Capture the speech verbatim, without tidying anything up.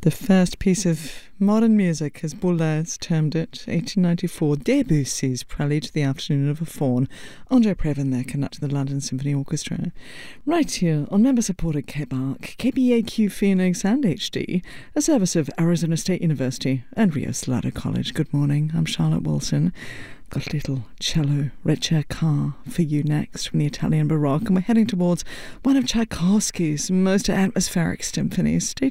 The first piece of modern music, as Boulez termed it, eighteen ninety-four, Debussy's Prelude to the Afternoon of a Faun. Andre Previn there, conducting the London Symphony Orchestra. Right here on member-supported K B A R C, K B A Q Phoenix and H D, a service of Arizona State University and Rio Salado College. Good morning, I'm Charlotte Wilson. Got a little cello ricercar for you next from the Italian Baroque, and we're heading towards one of Tchaikovsky's most atmospheric symphonies. Stay